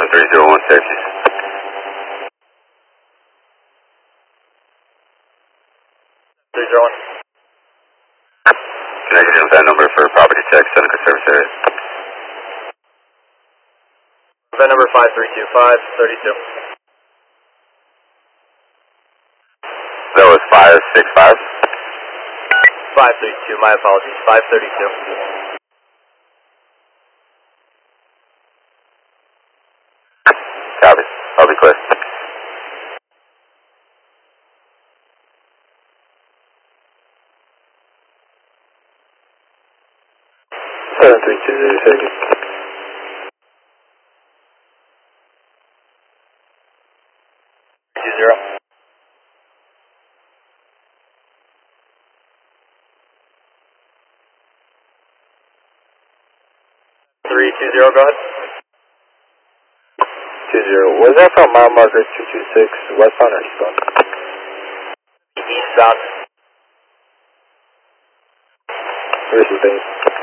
7301 Syracuse. Connection with that number for property check, Seneca service area. Event number 532532. That was 565. 532, my apologies, 532. Copy. I'll be clear. Three two zero. Go ahead. 20. Was that from mile marker 226 westbound or eastbound? Eastbound. Where's the base?